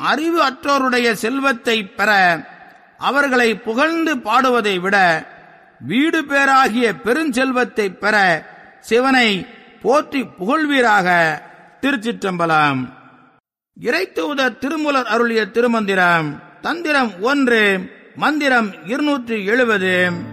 அறிவு அற்றோருடைய செல்வத்தை பெற அவர்களை புகழ்ந்து பாடுவதை விட வீடு பேராகிய பெருஞ்செல்வத்தை பெற சிவனை போற்றி புகழ்வீராக. திருச்சிற்றம்பலம். இறைத்தூதர் திருமூலர் அருளிய திருமந்திரம். தந்திரம் 1, மந்திரம் 270.